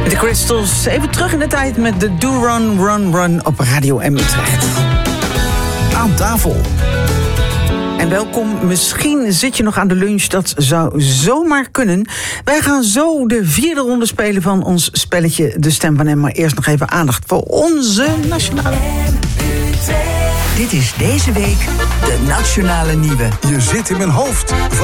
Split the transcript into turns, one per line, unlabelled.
De Crystals, even terug in de tijd met de Do Run Run Run op Radio M Utrecht. Aan tafel. En welkom, misschien zit je nog aan de lunch, dat zou zomaar kunnen. Wij gaan zo de 4e ronde spelen van ons spelletje De Stem van M. Maar eerst nog even aandacht voor onze nationale...
Dit is deze week de Nationale Nieuwe.
Je zit in mijn hoofd.